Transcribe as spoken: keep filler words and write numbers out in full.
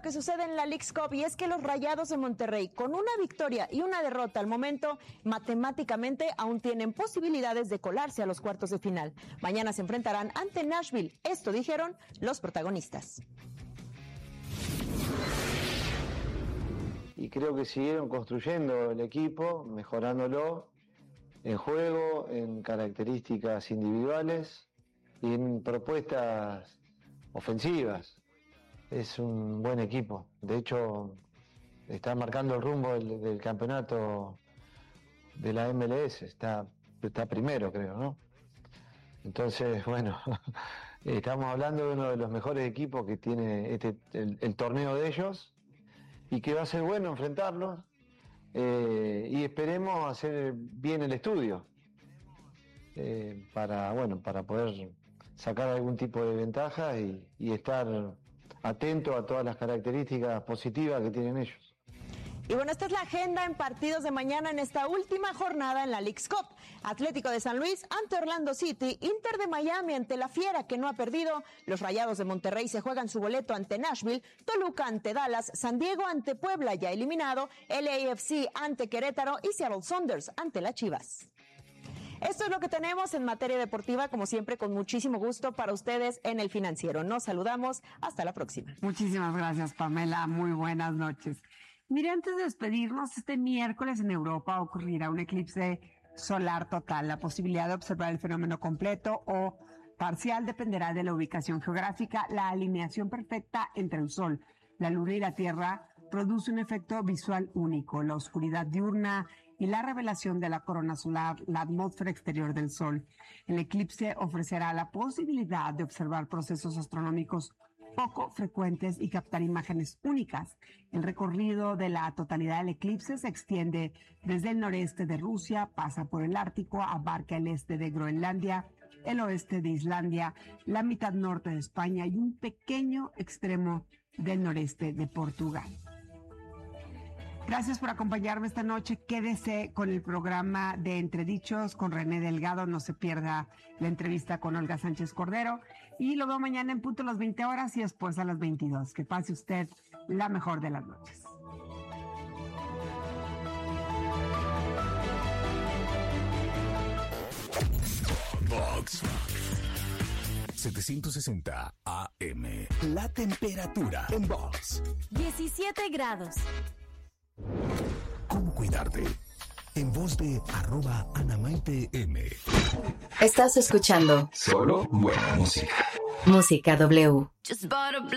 que sucede en la Leagues Cup, y es que los Rayados de Monterrey, con una victoria y una derrota al momento, matemáticamente aún tienen posibilidades de colarse a los cuartos de final. Mañana se enfrentarán ante Nashville. Esto dijeron los protagonistas. Y creo que siguieron construyendo el equipo, mejorándolo en juego, en características individuales y en propuestas ofensivas. Es un buen equipo. De hecho, está marcando el rumbo del, del campeonato de la M L S. Está, está primero, creo, ¿no? Entonces, bueno, estamos hablando de uno de los mejores equipos que tiene este, el, el torneo de ellos, y que va a ser bueno enfrentarlos. Eh, y esperemos hacer bien el estudio eh, para, bueno, para poder sacar algún tipo de ventaja y, y estar atento a todas las características positivas que tienen ellos. Y bueno, esta es la agenda en partidos de mañana en esta última jornada en la Leagues Cup. Atlético de San Luis ante Orlando City, Inter de Miami ante la Fiera, que no ha perdido, los Rayados de Monterrey se juegan su boleto ante Nashville, Toluca ante Dallas, San Diego ante Puebla ya eliminado, L A F C ante Querétaro y Seattle Sounders ante las Chivas. Esto es lo que tenemos en materia deportiva, como siempre, con muchísimo gusto para ustedes en El Financiero. Nos saludamos, hasta la próxima. Muchísimas gracias, Pamela, muy buenas noches. Mire, antes de despedirnos, este miércoles en Europa ocurrirá un eclipse solar total. La posibilidad de observar el fenómeno completo o parcial dependerá de la ubicación geográfica. La alineación perfecta entre el Sol, la Luna y la Tierra produce un efecto visual único. La oscuridad diurna y la revelación de la corona solar, la atmósfera exterior del Sol. El eclipse ofrecerá la posibilidad de observar procesos astronómicos poco frecuentes y captar imágenes únicas. El recorrido de la totalidad del eclipse se extiende desde el noreste de Rusia, pasa por el Ártico, abarca el este de Groenlandia, el oeste de Islandia, la mitad norte de España y un pequeño extremo del noreste de Portugal. Gracias por acompañarme esta noche. Quédese con el programa de Entredichos con René Delgado. No se pierda la entrevista con Olga Sánchez Cordero. Y lo veo mañana en punto a las veinte horas y después a las veintidós. Que pase usted la mejor de las noches. Vox setecientos sesenta A M. La temperatura en Vox. diecisiete grados. ¿Cómo cuidarte? En voz de arroba Ana Maite M. Estás escuchando Solo buena música. Música W.